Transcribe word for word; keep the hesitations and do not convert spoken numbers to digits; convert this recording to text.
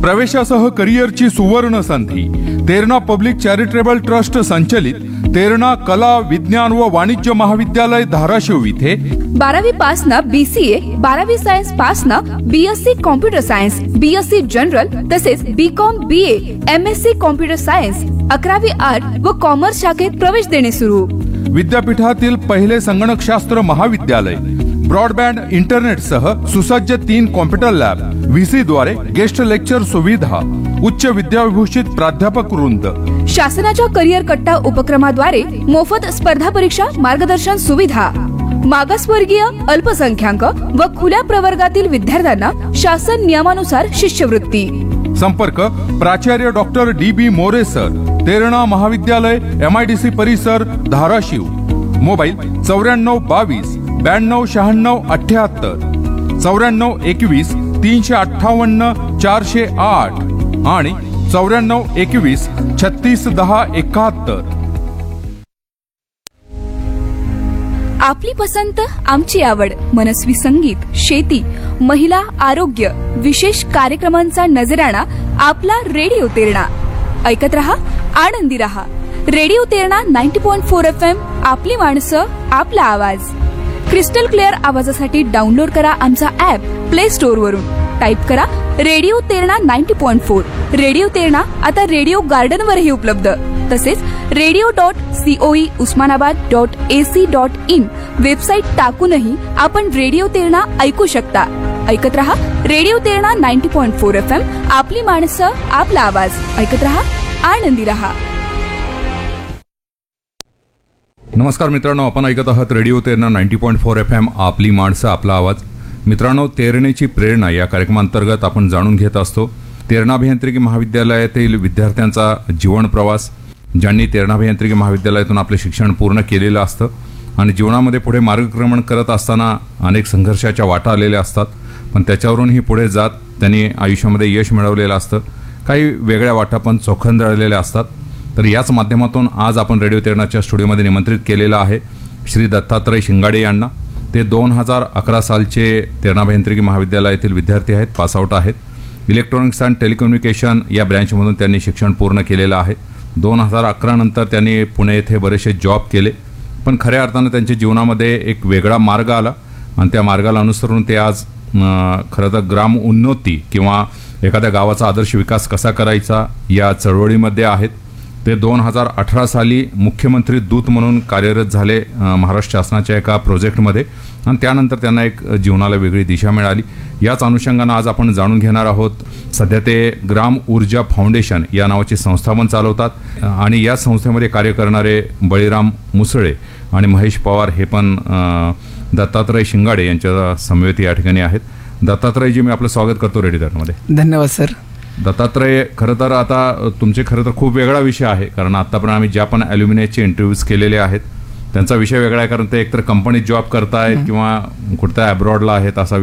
प्रवेशासह करिअरची सुवर्ण संधी. तेरणा पब्लिक चॅरिटेबल ट्रस्ट संचलित तेरणा कला विज्ञान व वाणिज्य महाविद्यालय धाराशिव इथे बारावी पास न बीसीए, बारावी सायन्स पास न BSc computer science, BSc general तसेच BCom BA, MSc computer science, अकरावी आर्ट व कॉमर्स शाखेत प्रवेश देणे सुरू. विद्यापीठातील पहिले संगणकशास्त्र महाविद्यालय, ब्रॉडबँड इंटरनेट सह सुसज्ज तीन कॉम्प्युटर लॅब, व्हीसी द्वारे गेस्ट लेक्चर सुविधा, उच्च विद्याविभूषित प्राध्यापक वृंद. शासनाच्या करिअर कट्टा उपक्रमाद्वारे मोफत स्पर्धा परीक्षा मार्गदर्शन सुविधा. मागासवर्गीय, अल्पसंख्याक व खुल्या प्रवर्गातील विद्यार्थ्यांना शासन नियमानुसार शिष्यवृत्ती. संपर्क प्राचार्य डॉक्टर डी बी मोरे सर, तेरणा महाविद्यालय, एमआयडीसी परिसर, धाराशिव. मोबाईल चौऱ्याण्णव बावीस ब्याण्णव शहाण्णव अठ्याहत्तर, चौऱ्याण्णव एकवीस तीनशे अठ्ठावन्न चारशे आठ आणि चौऱ्याण्णव एकवीस छत्तीस दहा एकाहत्तर. आपली पसंत, आमची आवड. मनस्वी संगीत, शेती, महिला, आरोग्य, विशेष कार्यक्रमांचा नजराणा आपला रेडिओ तेरणा. ऐकत रहा, आनंदी रहा. Radio Terna ninety point four F M. आपली माणसं, आपला आवाज. क्रिस्टल क्लिअर आवाजासाठी डाउनलोड करा आमचा ऍप प्ले स्टोर वरून. टाईप करा radio Terna ninety point four. Radio Terna आता रेडिओ गार्डन वरही उपलब्ध. तसेच radio dot COE Osmanabad dot AC dot in website टाकूनही आपण रेडिओ तेरणा ऐकू शकता. ऐकत रहा radio Terna ninety point four F M. आपली माणसं, आपला आवाज. ऐकत रहा, आनंदी रहा. नमस्कार मित्रांनो, आपण ऐकत आहात radio Terna ninety point four F M. आपली माणसं, आपला आवाज. मित्रांनो, तेरणेची प्रेरणा या कार्यक्रमांतर्गत आपण जाणून घेत असतो तेरणा अभियांत्रिकी महाविद्यालयातील विद्यार्थ्यांचा जीवन प्रवास, ज्यांनी तेरणा अभियांत्रिकी महाविद्यालयातून आपले शिक्षण पूर्ण केलेलं असतं आणि जीवनामध्ये पुढे मार्गक्रमण करत असताना अनेक संघर्षाच्या वाटा आलेल्या असतात, पण त्याच्यावरूनही पुढे जात त्यांनी आयुष्यामध्ये यश मिळवलेलं असतं. काही वेगळ्या वाटा पण चोखंदळलेल्या असतात. तर याच माध्यमातून आज आपण रेडिओ तेरणाच्या स्टुडिओमध्ये निमंत्रित केलेलं आहे श्री दत्तात्रय शिंगाडे यांना. ते दोन हजार अकरा सालचे तेरणा अभियांत्रिकी महाविद्यालयातील विद्यार्थी आहेत, पासआउट आहेत. इलेक्ट्रॉनिक्स अँड टेलिकम्युनिकेशन या ब्रँचमधून त्यांनी शिक्षण पूर्ण केलेलं आहे. दोन हजार अकरा नंतर त्यांनी पुणे येथे बरेचसे जॉब केले, पण खऱ्या अर्थानं त्यांच्या जीवनामध्ये एक वेगळा मार्ग आला आणि त्या मार्गाला अनुसरून ते आज खरं तर ग्राम उन्नती किंवा एखाद्या गावाचा आदर्श विकास कसा करायचा या चळवळीमध्ये आहेत. ते दोन हजार अठरा साली मुख्यमंत्री दूत म्हणून कार्यरत झाले महाराष्ट्र शासनाच्या एका प्रोजेक्टमध्ये आणि त्यानंतर त्यांना एक जीवनाला वेगळी दिशा मिळाली. याच अनुषंगानं आज आपण जाणून घेणार आहोत. सध्या ते ग्राम ऊर्जा फाउंडेशन या नावाची संस्था पण चालवतात आणि या संस्थेमध्ये कार्य करणारे बळीराम मुसळे आणि महेश पवार हे पण दत्तात्रय शिंगाडे यांच्या समवेत या ठिकाणी आहेत. दत्तात्रयजी, मी आपलं स्वागत करतो रेडिओ तेरणामध्ये. धन्यवाद सर. दत्तात्रय, खरं तर आता तुमचे खरं तर खूप वेगळा विषय आहे, कारण आतापर्यंत आम्ही ज्या पण ॲल्युमिनियचे इंटरव्ह्यूज केलेले आहेत त्यांचा विषय वेगळा आहे, कारण ते एकतर कंपनीत जॉब करतायत किंवा कुठल्या अब्रॉडला आहेत असा